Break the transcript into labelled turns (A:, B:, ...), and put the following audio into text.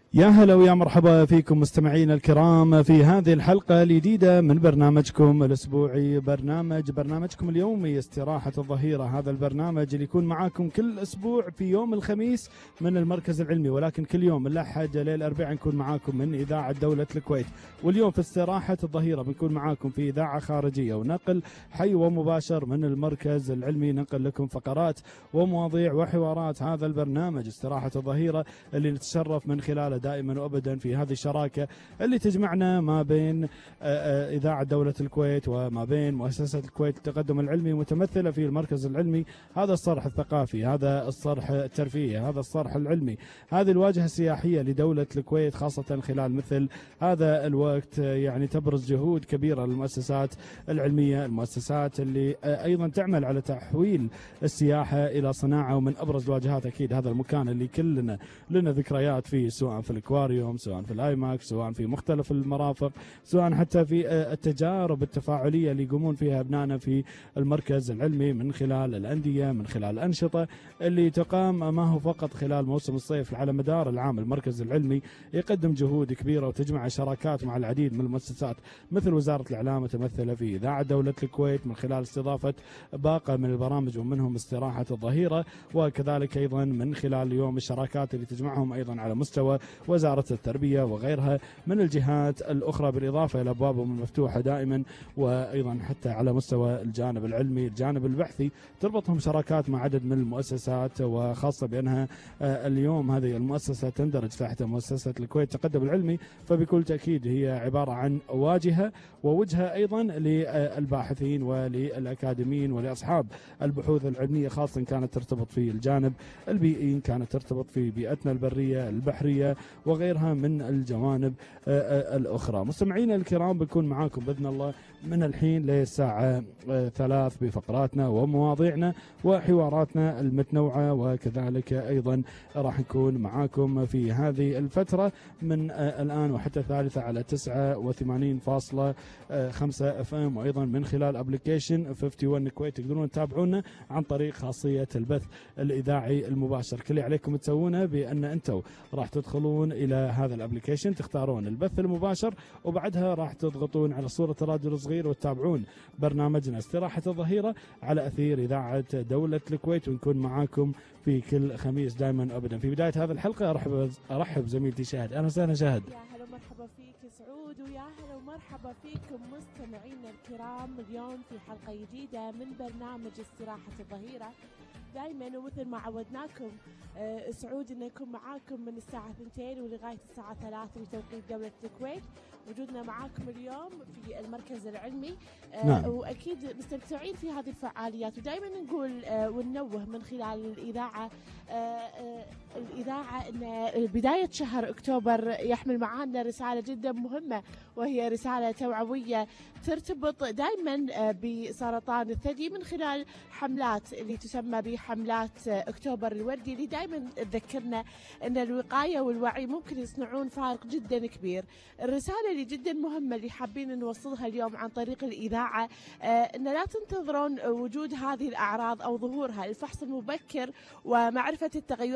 A: يا هلا ويا مرحبا فيكم مستمعينا الكرام في هذه الحلقة الجديدة من برنامجكم الأسبوعي، برنامجكم اليومي استراحة الظهيرة. هذا البرنامج اللي يكون معاكم كل أسبوع في يوم الخميس من المركز العلمي، ولكن كل يوم من الأحد للأربعاء نكون معاكم من إذاعة دولة الكويت. واليوم في استراحة الظهيرة بنكون معاكم في إذاعة خارجية ونقل حي ومباشر من المركز العلمي، ننقل لكم فقرات ومواضيع وحوارات هذا البرنامج استراحة الظهيرة اللي نتشرف من خلاله دائما وابدا في هذه الشراكه اللي تجمعنا ما بين اذاعه دوله الكويت وما بين مؤسسه الكويت للتقدم العلمي، متمثله في المركز العلمي. هذا الصرح الثقافي، هذا الصرح الترفيهي، هذا الصرح العلمي، هذه الواجهه السياحيه لدوله الكويت، خاصه خلال مثل هذا الوقت. يعني تبرز جهود كبيره للمؤسسات العلميه، المؤسسات اللي ايضا تعمل على تحويل السياحه الى صناعه. ومن ابرز الواجهات اكيد هذا المكان اللي كلنا لنا ذكريات فيه، سواء في الاكواريوم، سواء في الاي ماكس، سواء في مختلف المرافق، سواء حتى في التجارب التفاعليه اللي يقومون فيها ابنائنا في المركز العلمي من خلال الانديه، من خلال الانشطه اللي تقام ما هو فقط خلال موسم الصيف. على مدار العام المركز العلمي يقدم جهود كبيره وتجمع شراكات مع العديد من المؤسسات، مثل وزاره الاعلام متمثله في اذاعه دوله الكويت من خلال استضافه باقه من البرامج ومنهم استراحه الظهيره، وكذلك ايضا من خلال اليوم الشراكات اللي تجمعهم ايضا على مستوى وزارة التربية وغيرها من الجهات الأخرى، بالإضافة إلى أبوابهم المفتوحة دائما، وأيضا حتى على مستوى الجانب العلمي، الجانب البحثي، تربطهم شراكات مع عدد من المؤسسات. وخاصة بأنها اليوم هذه المؤسسة تندرج تحت مؤسسة الكويت التقدم العلمي، فبكل تأكيد هي عبارة عن واجهة ووجهة أيضا للباحثين وللأكاديميين ولأصحاب البحوث العلمية، خاصة كانت ترتبط في الجانب البيئي، كانت ترتبط في بيئتنا البرية البحرية وغيرها من الجوانب الأخرى. مستمعينا الكرام بنكون معاكم بإذن الله من الحين للساعة 3 بفقراتنا ومواضيعنا وحواراتنا المتنوعة، وكذلك أيضا راح نكون معاكم في هذه الفترة من الآن وحتى الثالثة على 89.5 FM، وأيضا من خلال أبليكيشن 51 الكويت تقدرون تتابعونا عن طريق خاصية البث الإذاعي المباشر. كل اللي عليكم تسوونه بأن أنتم راح تدخلون إلى هذا الابليكيشن، تختارون البث المباشر، وبعدها راح تضغطون على صورة الراديو الصغير وتتابعون برنامجنا استراحة الظهيرة على أثير إذاعة دولة الكويت، ونكون معاكم في كل خميس دائما أبدا. في بداية هذه الحلقة أرحب زميلتي شاهد. أهلا وسهلا شاهد.
B: يا هلا ومرحبا فيك سعود، ويا هلا ومرحبا فيكم مستمعينا الكرام. اليوم في حلقة جديدة من برنامج استراحة الظهيرة، دائما ومثل ما عودناكم سعود ان نكون معاكم من الساعة 2 ولغاية الساعة 3 بتوقيت دولة الكويت. وجودنا معاكم اليوم في المركز العلمي
A: نعم.
B: واكيد مستمتعين في هذه الفعاليات، ودائما نقول وننوه من خلال الإذاعة ان بداية شهر اكتوبر يحمل معانا رسالة جدا مهمة، وهي رسالة توعوية ترتبط دائما بسرطان الثدي من خلال حملات اللي تسمى بحملات اكتوبر الوردي، اللي دائما تذكرنا ان الوقاية والوعي ممكن يصنعون فارق جدا كبير. الرسالة اللي جدا مهمة اللي حابين نوصلها اليوم عن طريق الإذاعة ان لا تنتظرون وجود هذه الأعراض او ظهورها. الفحص المبكر ومعرفة التغيرات